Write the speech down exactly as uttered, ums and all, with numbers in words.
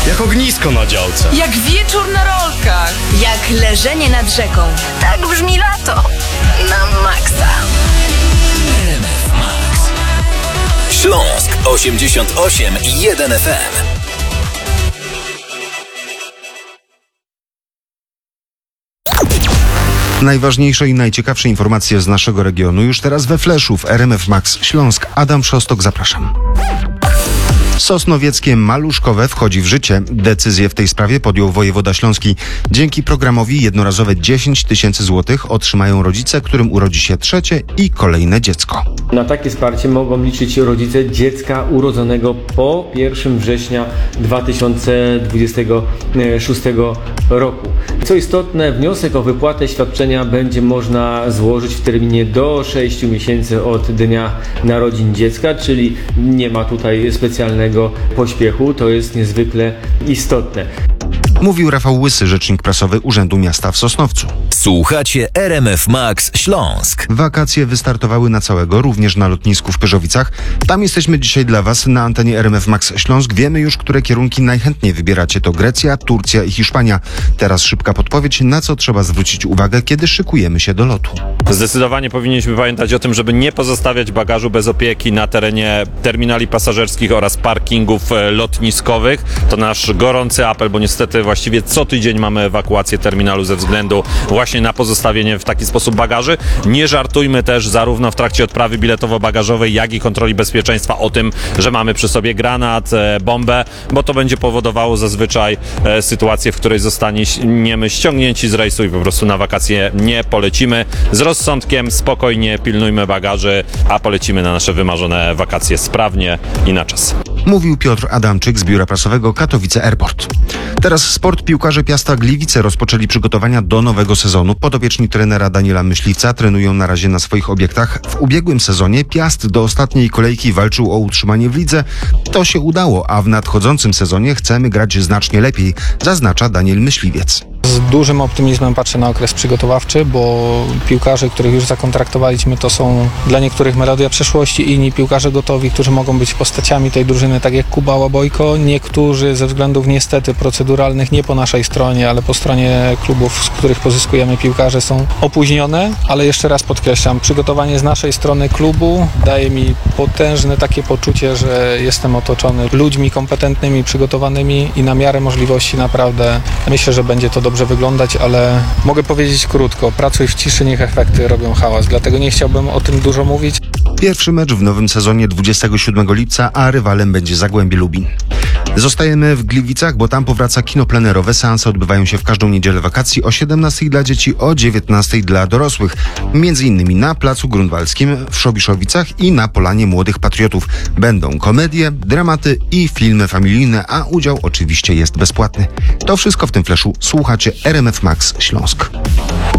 Jak ognisko na działce. Jak wieczór na rolkach. Jak leżenie nad rzeką. Tak brzmi lato. Na maksa. R M F Max. Śląsk osiemdziesiąt osiem i jeden F M. Najważniejsze i najciekawsze informacje z naszego regionu już teraz we Fleszu w R M F Max Śląsk. Adam Szostok, zapraszam. Sosnowieckie Maluszkowe wchodzi w życie. Decyzję w tej sprawie podjął wojewoda śląski. Dzięki programowi jednorazowe dziesięć tysięcy złotych otrzymają rodzice, którym urodzi się trzecie i kolejne dziecko. Na takie wsparcie mogą liczyć rodzice dziecka urodzonego po pierwszego września dwa tysiące dwudziestego szóstego roku. Co istotne, wniosek o wypłatę świadczenia będzie można złożyć w terminie do sześciu miesięcy od dnia narodzin dziecka, czyli nie ma tutaj specjalnego pośpiechu, to jest niezwykle istotne. Mówił Rafał Łysy, rzecznik prasowy Urzędu Miasta w Sosnowcu. Słuchacie R M F Max Śląsk. Wakacje wystartowały na całego, również na lotnisku w Pyrzowicach. Tam jesteśmy dzisiaj dla Was na antenie R M F Max Śląsk. Wiemy już, które kierunki najchętniej wybieracie. To Grecja, Turcja i Hiszpania. Teraz szybka podpowiedź, na co trzeba zwrócić uwagę, kiedy szykujemy się do lotu. Zdecydowanie powinniśmy pamiętać o tym, żeby nie pozostawiać bagażu bez opieki na terenie terminali pasażerskich oraz parkingów lotniskowych. To nasz gorący apel, bo niestety właściwie co tydzień mamy ewakuację terminalu ze względu właśnie na pozostawienie w taki sposób bagaży. Nie żartujmy też zarówno w trakcie odprawy biletowo-bagażowej, jak i kontroli bezpieczeństwa o tym, że mamy przy sobie granat, bombę, bo to będzie powodowało zazwyczaj sytuację, w której zostaniemy ściągnięci z rejsu i po prostu na wakacje nie polecimy. Z rozsądkiem, spokojnie pilnujmy bagaży, a polecimy na nasze wymarzone wakacje sprawnie i na czas. Mówił Piotr Adamczyk z biura prasowego Katowice Airport. Teraz sport. Piłkarze Piasta Gliwice rozpoczęli przygotowania do nowego sezonu. Podopieczni trenera Daniela Myśliwca trenują na razie na swoich obiektach. W ubiegłym sezonie Piast do ostatniej kolejki walczył o utrzymanie w lidze. To się udało, a w nadchodzącym sezonie chcemy grać znacznie lepiej, zaznacza Daniel Myśliwiec. Z dużym optymizmem patrzę na okres przygotowawczy, bo piłkarze, których już zakontraktowaliśmy, to są dla niektórych melodia przeszłości, inni piłkarze gotowi, którzy mogą być postaciami tej drużyny, tak jak Kuba Łabojko. Niektórzy ze względów niestety proceduralnych, nie po naszej stronie, ale po stronie klubów, z których pozyskujemy piłkarze, są opóźnione, ale jeszcze raz podkreślam, przygotowanie z naszej strony klubu daje mi potężne takie poczucie, że jestem otoczony ludźmi kompetentnymi, przygotowanymi i na miarę możliwości naprawdę myślę, że będzie to dobrze wyglądać, ale mogę powiedzieć krótko, pracuj w ciszy, niech efekty robią hałas, dlatego nie chciałbym o tym dużo mówić. Pierwszy mecz w nowym sezonie dwudziestego siódmego lipca, a rywalem będzie Zagłębie Lubin. Zostajemy w Gliwicach, bo tam powraca kino plenerowe. Seanse odbywają się w każdą niedzielę wakacji o siedemnastej dla dzieci, o dziewiętnastej dla dorosłych. Między innymi na Placu Grunwaldzkim w Szobiszowicach i na Polanie Młodych Patriotów. Będą komedie, dramaty i filmy familijne, a udział oczywiście jest bezpłatny. To wszystko w tym fleszu. Słuchacie R M F Max Śląsk.